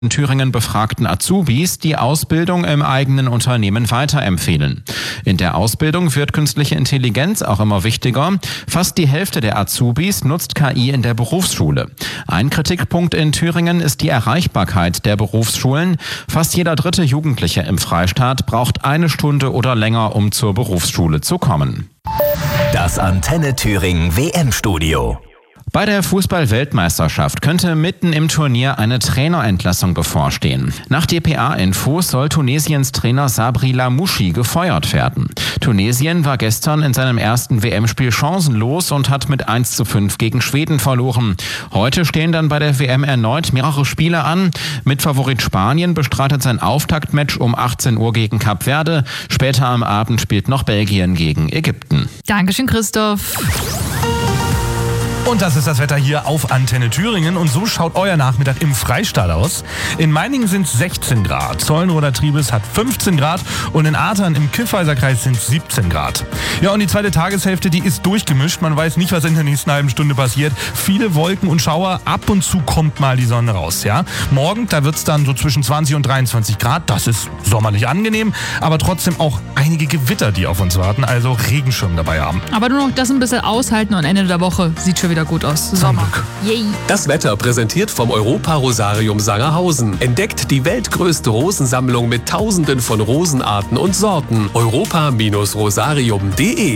in Thüringen befragten Azubis die Ausbildung im eigenen Unternehmen weiterempfehlen. In der Ausbildung wird künstliche Intelligenz auch immer wichtiger. Fast die Hälfte der Azubis nutzt KI in der Berufsschule. Ein Kritikpunkt in Thüringen ist die Erreichbarkeit der Berufsschulen. Fast jeder dritte Jugendliche im Freistaat braucht 1 Stunde oder länger, um zur Berufsschule zu kommen. Das Antenne Thüringen WM-Studio. Bei der Fußball-Weltmeisterschaft könnte mitten im Turnier eine Trainerentlassung bevorstehen. Nach dpa-Infos soll Tunesiens Trainer Sabri Lamouchi gefeuert werden. Tunesien war gestern in seinem ersten WM-Spiel chancenlos und hat mit 1:5 gegen Schweden verloren. Heute stehen dann bei der WM erneut mehrere Spiele an. Mitfavorit Spanien bestreitet sein Auftaktmatch um 18 Uhr gegen Kap Verde. Später am Abend spielt noch Belgien gegen Ägypten. Dankeschön, Christoph. Und das ist das Wetter hier auf Antenne Thüringen. Und so schaut euer Nachmittag im Freistaat aus. In Meiningen sind es 16 Grad, Zollenroder Triebes hat 15 Grad und in Artern im Kyffhäuserkreis sind es 17 Grad. Ja, und die zweite Tageshälfte, die ist durchgemischt. Man weiß nicht, was in der nächsten halben Stunde passiert. Viele Wolken und Schauer, ab und zu kommt mal die Sonne raus. Ja? Morgen, da wird es dann so zwischen 20 und 23 Grad. Das ist sommerlich angenehm, aber trotzdem auch einige Gewitter, die auf uns warten. Also Regenschirm dabei haben. Aber nur noch das ein bisschen aushalten und Ende der Woche sieht schon wieder gut aus. Sommer. Yay. Das Wetter präsentiert vom Europa-Rosarium Sangerhausen. Entdeckt die weltgrößte Rosensammlung mit Tausenden von Rosenarten und Sorten. europa-rosarium.de.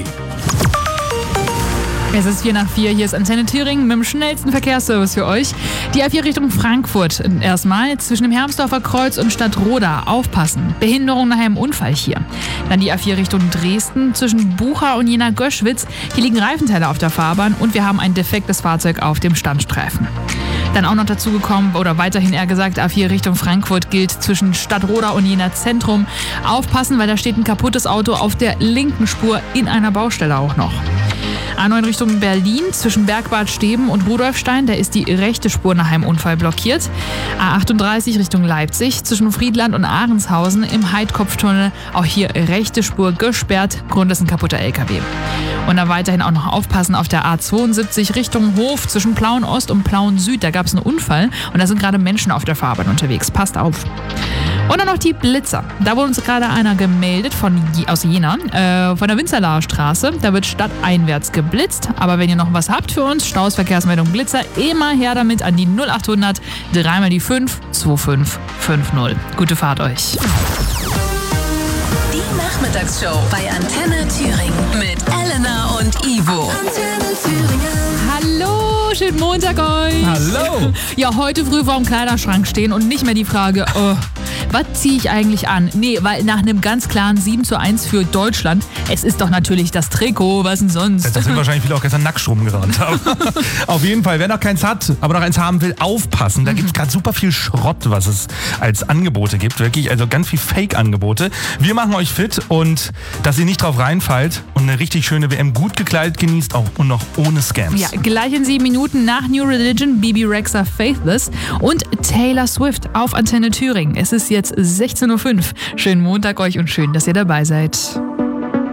Es ist 4:04, hier ist Antenne Thüringen mit dem schnellsten Verkehrsservice für euch. Die A4 Richtung Frankfurt erstmal zwischen dem Hermsdorfer Kreuz und Stadtroda. Aufpassen. Behinderung nach einem Unfall hier. Dann die A4 Richtung Dresden zwischen Bucha und Jena-Göschwitz. Hier liegen Reifenteile auf der Fahrbahn und wir haben ein defektes Fahrzeug auf dem Standstreifen. Dann auch noch dazu gekommen, oder weiterhin eher gesagt, A4 Richtung Frankfurt gilt zwischen Stadtroda und Jena Zentrum. Aufpassen, weil da steht ein kaputtes Auto auf der linken Spur in einer Baustelle auch noch. A9 Richtung Berlin zwischen Bergbad Steben und Rudolfstein, da ist die rechte Spur nach einem Unfall blockiert. A38 Richtung Leipzig zwischen Friedland und Ahrenshausen im Heidkopftunnel, auch hier rechte Spur gesperrt, Grund ist ein kaputter LKW. Und dann weiterhin auch noch aufpassen auf der A72 Richtung Hof zwischen Plauen Ost und Plauen Süd, da gab es einen Unfall und da sind gerade Menschen auf der Fahrbahn unterwegs, passt auf. Und dann noch die Blitzer. Da wurde uns gerade einer gemeldet aus Jena, von der Winzerlaer Straße. Da wird stadteinwärts geblitzt. Aber wenn ihr noch was habt für uns, Staus, Verkehrsmeldung, Blitzer, immer her damit an die 0800 3 mal die 5 2550. Gute Fahrt euch. Die Nachmittagsshow bei Antenne Thüringen mit Elena und Ivo. Antenne Thüringen. Hallo, schönen Montag euch. Hallo. Ja, heute früh vor dem Kleiderschrank stehen und nicht mehr die Frage, was ziehe ich eigentlich an? Nee, weil nach einem ganz klaren 7:1 für Deutschland, es ist doch natürlich das Trikot, was denn sonst? Da sind wahrscheinlich viele auch gestern nackt rumgerannt. Auf jeden Fall, wer noch keins hat, aber noch eins haben will, aufpassen. Da gibt es gerade super viel Schrott, was es als Angebote gibt. Wirklich, also ganz viel Fake-Angebote. Wir machen euch fit und dass ihr nicht drauf reinfallt und eine richtig schöne WM gut gekleidet genießt, auch und noch ohne Scams. Ja, gleich in 7 Minuten nach New Religion, Bibi Rexha Faithless und Taylor Swift auf Antenne Thüringen. Es ist jetzt 16:05 Schönen Montag euch und schön, dass ihr dabei seid.